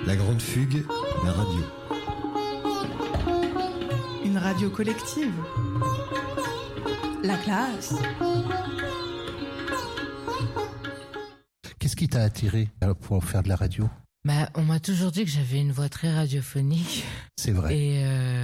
La Grande Fugue, la radio. Une radio collective. La classe. Qu'est-ce qui t'a attiré pour faire de la radio ? On m'a toujours dit que j'avais une voix très radiophonique. C'est vrai. Et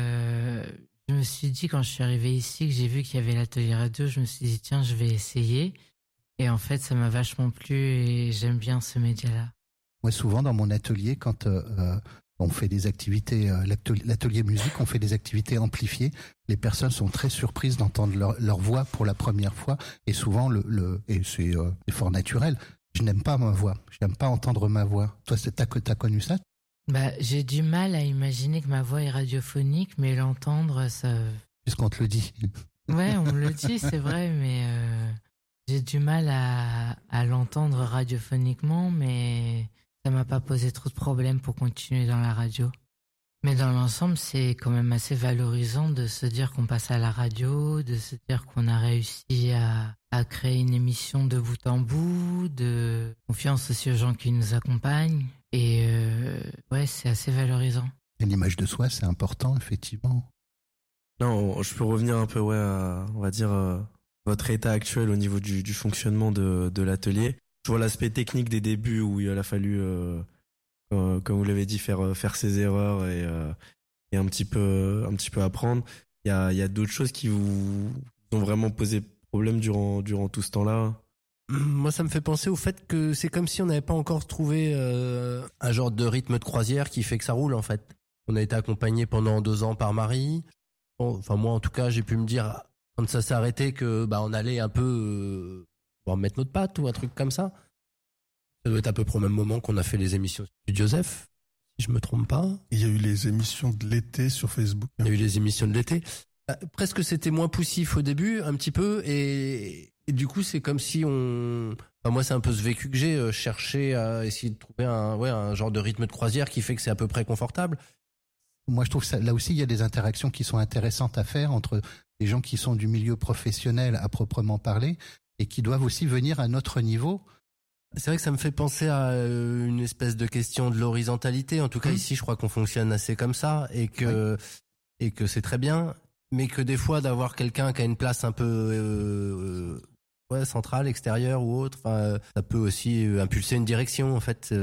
je me suis dit, quand je suis arrivée ici, que j'ai vu qu'il y avait l'atelier radio, je me suis dit, tiens, je vais essayer. Et en fait, ça m'a vachement plu et j'aime bien ce média-là. Moi, souvent, dans mon atelier, quand on fait des activités, l'atelier musique, on fait des activités amplifiées, les personnes sont très surprises d'entendre leur voix pour la première fois. Et souvent, et c'est fort naturel. Je n'aime pas ma voix. Je n'aime pas entendre ma voix. Toi, t'as connu ça ? J'ai du mal à imaginer que ma voix est radiophonique, mais l'entendre, ça... Puisqu'on te le dit. Ouais, on me le dit, c'est vrai, mais j'ai du mal à l'entendre radiophoniquement, mais ça m'a pas posé trop de problèmes pour continuer dans la radio. Mais dans l'ensemble, c'est quand même assez valorisant de se dire qu'on passe à la radio, de se dire qu'on a réussi à créer une émission de bout en bout, de confiance aussi aux gens qui nous accompagnent. Et ouais, c'est assez valorisant. Et l'image de soi, c'est important, effectivement. Non, je peux revenir un peu, à, on va dire, votre état actuel au niveau du fonctionnement de l'atelier. Je vois l'aspect technique des débuts où il a fallu, comme vous l'avez dit, faire ses erreurs et un petit peu apprendre. Il y a d'autres choses qui vous ont vraiment posé problème durant tout ce temps-là. Moi, ça me fait penser au fait que c'est comme si on n'avait pas encore trouvé un genre de rythme de croisière qui fait que ça roule, en fait. On a été accompagné pendant 2 ans par Marie. Bon, enfin, moi, en tout cas, j'ai pu me dire, quand ça s'est arrêté, que on allait un peu mettre notre patte ou un truc comme ça. Ça doit être à peu près au même moment qu'on a fait les émissions de Joseph, si je me trompe pas. Il y a eu les émissions de l'été sur Facebook. Il y a eu les émissions de l'été. Presque c'était moins poussif au début, un petit peu, et du coup c'est comme si moi c'est un peu ce vécu que j'ai, cherché à essayer de trouver un genre de rythme de croisière qui fait que c'est à peu près confortable. Moi je trouve ça, là aussi il y a des interactions qui sont intéressantes à faire entre des gens qui sont du milieu professionnel à proprement parler et qui doivent aussi venir à notre niveau. C'est vrai que ça me fait penser à une espèce de question de l'horizontalité. En tout cas ici je crois qu'on fonctionne assez comme ça et que c'est très bien. Mais que des fois d'avoir quelqu'un qui a une place un peu centrale, extérieure ou autre, ça peut aussi impulser une direction en fait.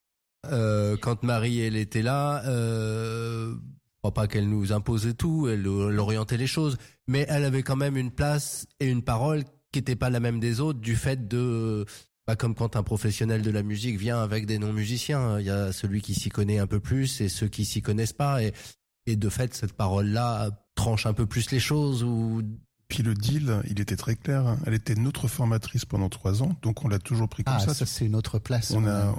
Quand Marie elle était là, je crois pas qu'elle nous imposait tout, elle orientait les choses, mais elle avait quand même une place et une parole qui était pas la même des autres du fait de comme quand un professionnel de la musique vient avec des non-musiciens, il y a celui qui s'y connaît un peu plus et ceux qui s'y connaissent pas et de fait cette parole-là tranche un peu plus les choses ou... Puis le deal, il était très clair. Elle était notre formatrice pendant 3 ans, donc on l'a toujours pris comme ça. Ça c'est une autre place.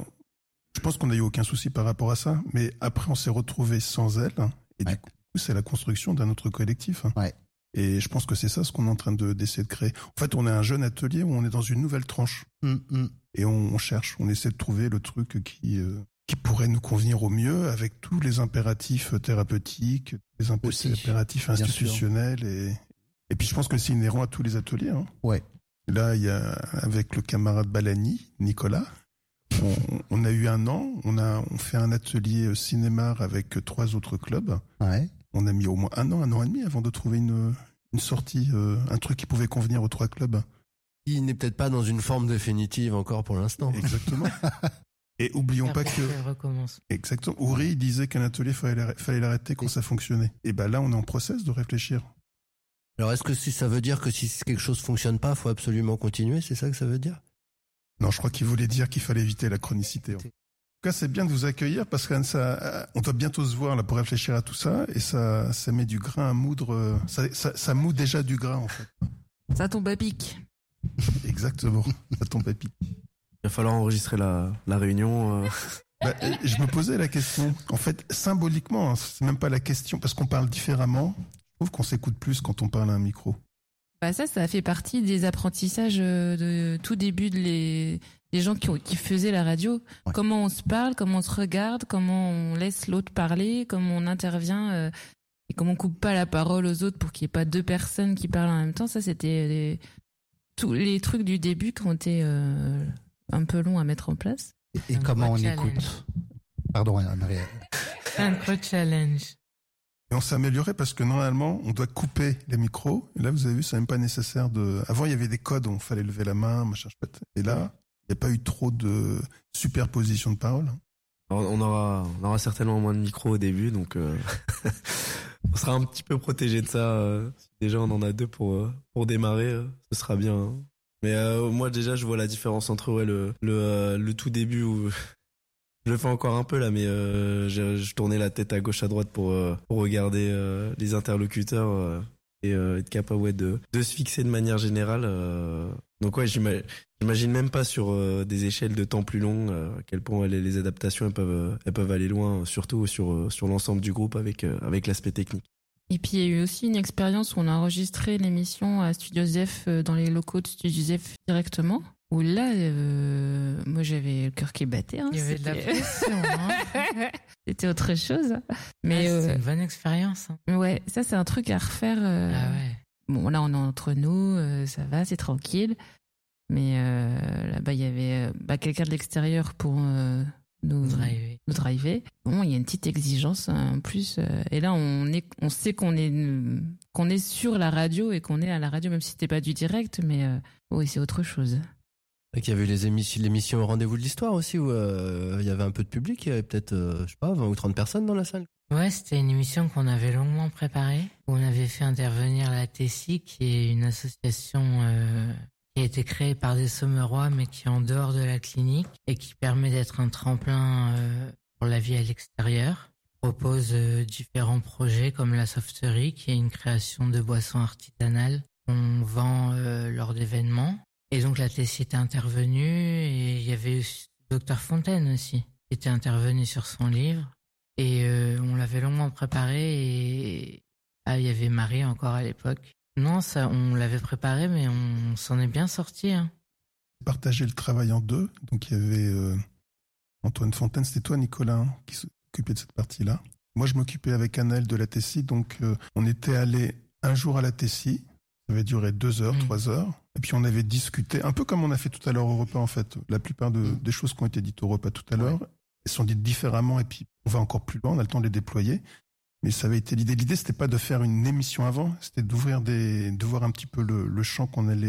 Je pense qu'on n'a eu aucun souci par rapport à ça, mais après on s'est retrouvé sans elle, et du coup c'est la construction d'un autre collectif. Ouais. Et je pense que c'est ça ce qu'on est en train d'essayer de créer. En fait, on est un jeune atelier où on est dans une nouvelle tranche. Et on cherche, on essaie de trouver le truc qui pourrait nous convenir au mieux avec tous les impératifs thérapeutiques, les impératifs institutionnels et puis je pense que c'est inhérent à tous les ateliers. Ouais. Là, il y a avec le camarade Balani, Nicolas, on a eu 1 an, on fait un atelier cinéma avec 3 autres clubs. Ouais. On a mis au moins 1 an et demi avant de trouver une sortie, un truc qui pouvait convenir aux 3 clubs. Il n'est peut-être pas dans une forme définitive encore pour l'instant. Exactement. Et oublions pas que... recommence. Exactement. Ouri, il disait qu'un atelier, fallait l'arrêter quand ça fonctionnait. Et là, on est en process de réfléchir. Alors, est-ce que si ça veut dire que si quelque chose fonctionne pas, faut absolument continuer? C'est ça que ça veut dire? Non, je crois qu'il voulait dire qu'il fallait éviter la chronicité. En tout cas, c'est bien de vous accueillir parce qu'on doit bientôt se voir là pour réfléchir à tout ça et ça met du grain à moudre. Ça moud déjà du grain, en fait. Ça tombe à pic. Exactement. Ça tombe à pic. Il va falloir enregistrer la réunion. Je me posais la question. En fait, symboliquement, c'est même pas la question parce qu'on parle différemment. Je trouve qu'on s'écoute plus quand on parle à un micro. Ça fait partie des apprentissages de tout début des gens qui faisaient la radio. Ouais. Comment on se parle, comment on se regarde, comment on laisse l'autre parler, comment on intervient et comment on coupe pas la parole aux autres pour qu'il y ait pas 2 personnes qui parlent en même temps. Ça, c'était tous les trucs du début qui ont été un peu longs à mettre en place. Et comment on écoute? Pardon, Marie. C'est un gros challenge. Et on s'est amélioré parce que normalement, on doit couper les micros. Et là, vous avez vu, c'est même pas nécessaire de... Avant, il y avait des codes où il fallait lever la main, machin chouette. Et là, il n'y a pas eu trop de superposition de paroles. Alors, on aura certainement moins de micros au début, donc on sera un petit peu protégé de ça. Si déjà on en a 2 pour démarrer, ce sera bien. Hein. Mais moi déjà, je vois la différence entre le tout début où je le fais encore un peu là, mais je tournais la tête à gauche à droite pour regarder les interlocuteurs et être capable de se fixer de manière générale. Donc ouais, j'imagine même pas sur des échelles de temps plus longues à quel point les adaptations elles peuvent aller loin, surtout sur l'ensemble du groupe avec l'aspect technique. Et puis il y a eu aussi une expérience où on a enregistré l'émission à Studio Zef dans les locaux de Studio Zef directement. Où là, moi j'avais le cœur qui battait. Hein, il y avait de la pression. Hein. C'était autre chose. Mais c'est une bonne expérience. Hein. Ouais, ça c'est un truc à refaire. Ah ouais. Bon, là on est entre nous, ça va, c'est tranquille. Mais là-bas il y avait quelqu'un de l'extérieur pour nous driver. Bon, il y a une petite exigence en plus. Et là on sait qu'on est sur la radio et qu'on est à la radio, même si c'était pas du direct, mais oui, c'est autre chose. Il y avait l'émission au rendez-vous de l'histoire aussi où il y avait un peu de public, il y avait peut-être, 20 ou 30 personnes dans la salle. Ouais, c'était une émission qu'on avait longuement préparée, où on avait fait intervenir la TESI, qui est une association qui a été créée par des Sommerois, mais qui est en dehors de la clinique, et qui permet d'être un tremplin pour la vie à l'extérieur. Propose différents projets comme la Softerie, qui est une création de boissons artisanales qu'on vend lors d'événements. Et donc la TESI était intervenue et il y avait Dr Fontaine aussi qui était intervenu sur son livre et on l'avait longuement préparé et il y avait Marie encore à l'époque. Non, ça on l'avait préparé mais on s'en est bien sorti. Hein. Partager le travail en 2, donc il y avait Antoine Fontaine, c'était toi Nicolas hein, qui s'occupait de cette partie-là. Moi je m'occupais avec Anaël de la TESI, donc on était allé un jour à la TESI. Ça avait duré 2 heures, 3 heures. Et puis on avait discuté, un peu comme on a fait tout à l'heure au repas en fait. La plupart des choses qui ont été dites au repas tout à l'heure, elles sont dites différemment et puis on va encore plus loin, on a le temps de les déployer. Mais ça avait été l'idée. L'idée c'était pas de faire une émission avant, c'était de voir un petit peu le champ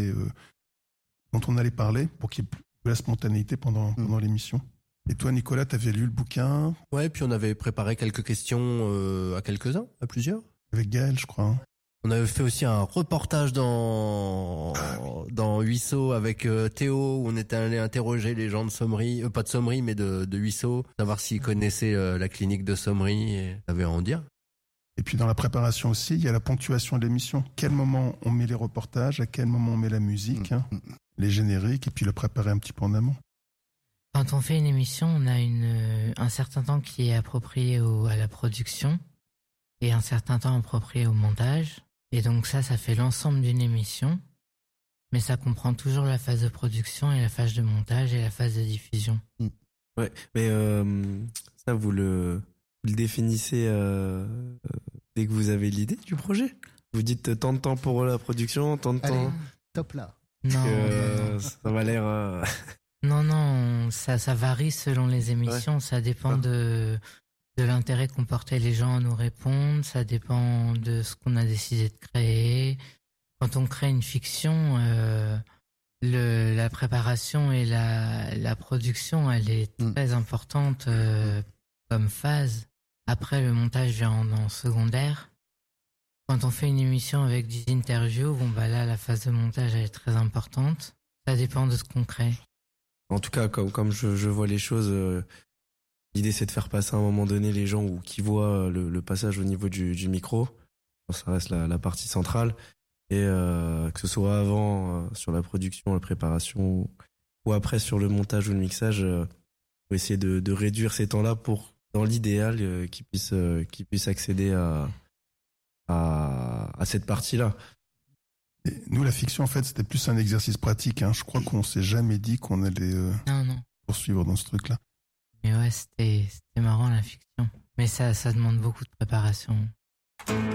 dont on allait parler pour qu'il y ait plus de la spontanéité pendant l'émission. Et toi Nicolas, t'avais lu le bouquin? Ouais, puis on avait préparé quelques questions à quelques-uns, à plusieurs. Avec Gaël, je crois. Hein. On avait fait aussi un reportage dans Huisseau avec Théo où on était allé interroger les gens de Sommery, pas de Sommery mais de Huisseau, savoir s'ils connaissaient la clinique de Sommery et ça avait à en dire. Et puis dans la préparation aussi, il y a la ponctuation de l'émission. Quel moment on met les reportages, à quel moment on met la musique, hein, les génériques et puis le préparer un petit peu en amont. Quand on fait une émission, on a un certain temps qui est approprié à la production et un certain temps approprié au montage. Et donc ça fait l'ensemble d'une émission, mais ça comprend toujours la phase de production et la phase de montage et la phase de diffusion. Ouais, mais ça vous le définissez dès que vous avez l'idée du projet. Vous dites tant de temps pour la production, tant de temps. Top là. Non, ça m'a l'air. Non, ça varie selon les émissions. Ouais. Ça dépend de l'intérêt qu'ont porté les gens à nous répondre, ça dépend de ce qu'on a décidé de créer. Quand on crée une fiction, la préparation et la production, elle est très importante comme phase. Après, le montage vient en secondaire. Quand on fait une émission avec 10 interviews, là, la phase de montage, elle est très importante. Ça dépend de ce qu'on crée. En tout cas, comme je vois les choses... L'idée, c'est de faire passer à un moment donné les gens qui voient le passage au niveau du micro. Ça reste la partie centrale. Et que ce soit avant sur la production, la préparation ou après sur le montage ou le mixage, faut essayer de réduire ces temps-là pour, dans l'idéal, qu'ils puissent accéder à cette partie-là. Et nous, la fiction, en fait, c'était plus un exercice pratique. Hein. Je crois qu'on s'est jamais dit qu'on allait poursuivre dans ce truc-là. Mais ouais, c'était marrant la fiction. Mais ça demande beaucoup de préparation.